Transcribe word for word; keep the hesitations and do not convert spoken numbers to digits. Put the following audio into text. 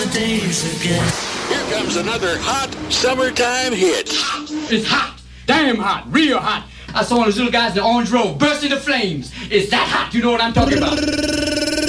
days again. Here comes another hot summertime hit. It's hot. Damn hot. Real hot. I saw one of those little guys in the orange robe burst into flames. It's that hot. You know what I'm talking about.